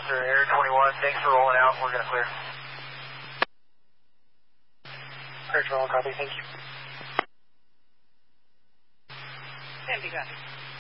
Roger, Air 21, thanks for rolling out. We're going to clear. Air 21, copy, thank you. Sandy, copy.